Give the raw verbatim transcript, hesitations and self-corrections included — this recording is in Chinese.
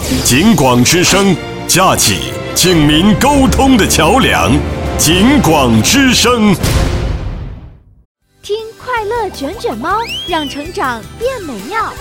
警广之声，架起警民沟通的桥梁。警广之声， 听快乐卷卷猫，让成长变美妙。